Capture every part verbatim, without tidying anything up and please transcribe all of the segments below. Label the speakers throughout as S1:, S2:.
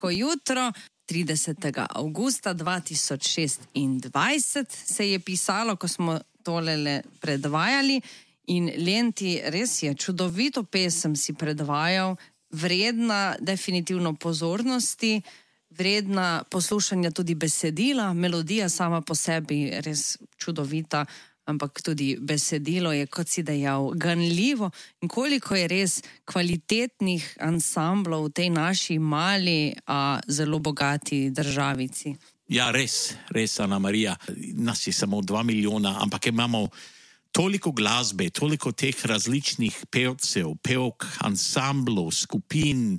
S1: Ko jutro tridesetega avgusta dva tisoč šestindvajset se je pisalo, ko smo tolele predvajali, in Lenti, res je, čudovito pesem si predvajal, vredna definitivno pozornosti, vredna poslušanja tudi besedila, melodija sama po sebi res čudovita, ampak tudi besedilo je, kot si dejal, ganljivo, in koliko je res kvalitetnih ansamblov v tej naši mali, a zelo bogati državici.
S2: Ja, res, res, Ana Marija. Nas je samo dva milijona, ampak imamo toliko glasbe, toliko teh različnih pevcev, pevk, ansamblov, skupin,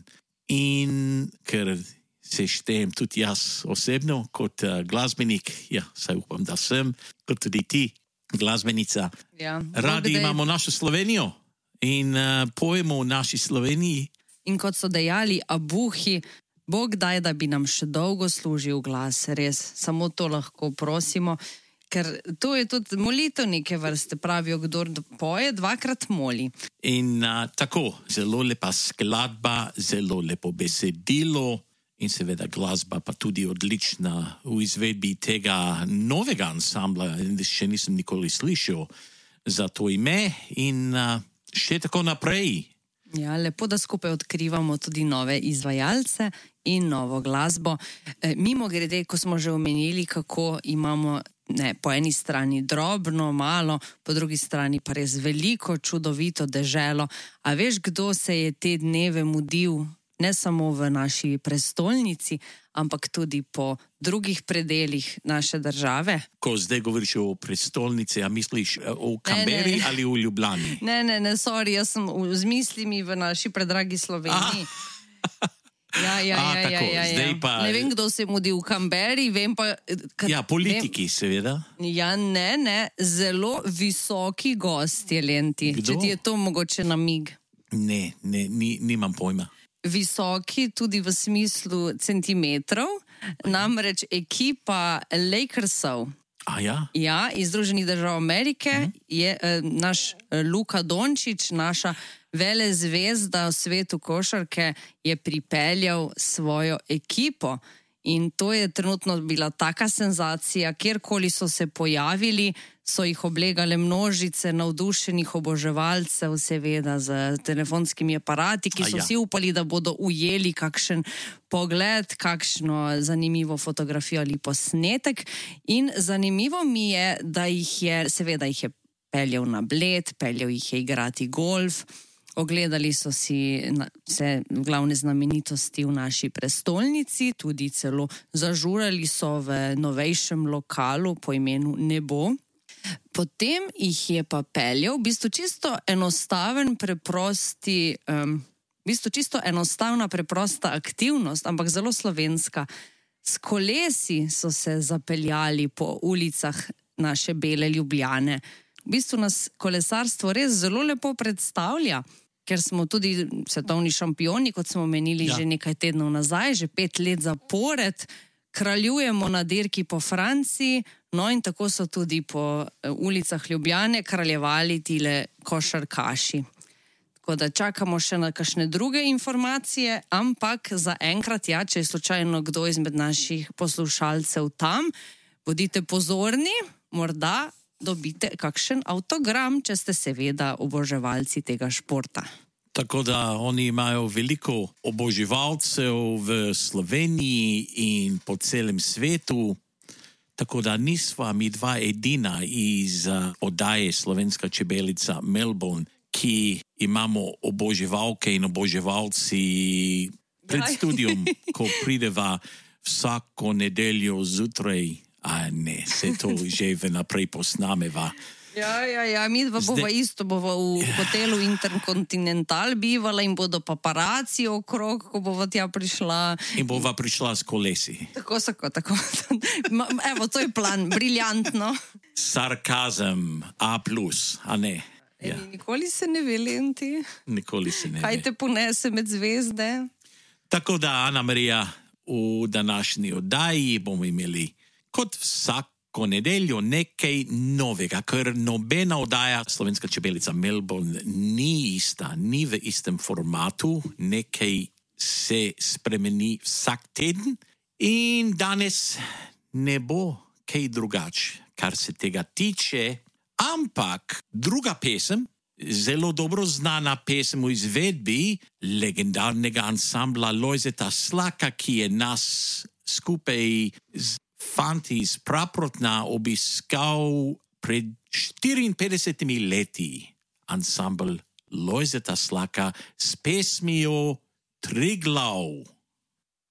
S2: in ker se štejem tudi jaz osebno kot uh, glasbenik, ja, saj upam, da sem, kot tudi ti, glasbenica.
S1: Ja,
S2: Radi imamo našo Slovenijo in uh, pojemo v naši Sloveniji.
S1: In kot so dejali abuhi, Bog daj, da bi nam še dolgo služil glas, res, samo to lahko prosimo, ker to je tudi molitev neke vrste, pravijo, kdor poje, dvakrat moli.
S2: In uh, tako, zelo lepa skladba, zelo lepo besedilo, in seveda glasba pa tudi odlična v izvedbi tega novega ansambla, še nisem nikoli slišal za to ime, in uh, še tako naprej.
S1: Ja, lepo, da skupaj odkrivamo tudi nove izvajalce in novo glasbo. E, mimo grede, ko smo že omenili, kako imamo ne, po eni strani drobno, malo, po drugi strani pa res veliko, čudovito deželo. A veš, kdo se je te dneve mudil? Ne samo v naši prestolnici, ampak tudi po drugih predelih naše države.
S2: Ko zdaj govoriš o prestolnici, a misliš o Kamberi ne, ne. ali o Ljubljani?
S1: Ne, ne, ne, sorry, jaz sem v, z mislimi v naši predragi Sloveniji. Ja, ja,
S2: A,
S1: ja,
S2: tako,
S1: ja, ja,
S2: zdaj pa...
S1: Ne vem, kdo se mudi v Kamberi, vem pa... Kad,
S2: ja, politiki, vem, seveda.
S1: Ja, ne, ne, zelo visoki gosti, Lenti.
S2: Kdo?
S1: Če ti je to mogoče namig.
S2: Ne, ne, ni, nimam pojma.
S1: Visoki tudi v smislu centimetrov, namreč ekipa Lakersov.
S2: A ja?
S1: Ja, iz Združenih držav Amerike uh-huh. je eh, naš Luka Dončić, naša velezvezda v svetu košarke, je pripeljal svojo ekipo. In to je trenutno bila taka senzacija, kjerkoli so se pojavili, so jih oblegale množice navdušenih oboževalcev, seveda z telefonskimi aparati, ki so ja. vsi upali, da bodo ujeli kakšen pogled, kakšno zanimivo fotografijo ali posnetek. In zanimivo mi je, da jih je, seveda jih je peljal na Bled, peljal jih je igrati golf. Ogledali so si vse glavne znamenitosti v naši prestolnici, tudi celo zažurali so v novejšem lokalu po imenu Nebo. Potem jih je pa peljal, v bistvu čisto enostaven, preprosti, um, v bistvu čisto enostavna, preprosta aktivnost, ampak zelo slovenska. S kolesi so se zapeljali po ulicah naše bele Ljubljane. V bistvu nas kolesarstvo res zelo lepo predstavlja, ker smo tudi svetovni šampioni, kot smo menili ja. že nekaj tednov nazaj, že pet let zapored, kraljujemo na dirki po Franciji, no in tako so tudi po ulicah Ljubljane kraljevali tile košarkaši. Tako da čakamo še na kakšne druge informacije, ampak za enkrat, ja, če je slučajno kdo izmed naših poslušalcev tam, bodite pozorni, morda dobite kakšen avtogram, če ste seveda oboževalci tega športa.
S2: Tako da oni imajo veliko oboževalcev v Sloveniji in po celem svetu, tako da nisva mi dva edina iz uh, oddaje Slovenska čebelica Melbourne, ki imamo oboževalke in oboževalci pred studiom, ko prideva vsako nedeljo zjutraj. A ne, se to že vnaprej posnameva.
S1: Ja, ja, ja, mi dva bova Zdaj... isto, bova v hotelu Intercontinental bivala in bodo paparaci okrog, ko bova tja prišla.
S2: In bova prišla s kolesi.
S1: Tako, tako, tako. Evo, to je plan, briljantno.
S2: Sarkazem, A plus, a ne.
S1: Ja. Nikoli se ne ve, Lenti.
S2: Nikoli se ne ve.
S1: Kaj te ponese med zvezde?
S2: Tako da, Ana Marija, v današnji oddaji bomo imeli kot vsako nedeljo nekaj novega, ker nobena oddaja Slovenska čebelica Melbourne ni ista, ni v istem formatu, nekaj se spremeni vsak teden in danes ne bo kaj drugače, kar se tega tiče, ampak druga pesem, zelo dobro znana pesem v izvedbi legendarnega ansambla Lojzeta Slaka, ki je nas skupaj z fanti iz Praprotna obiskal pred štiriinpetdesetimi leti. Ansambl Lojzeta Slaka s pesmijo Triglav.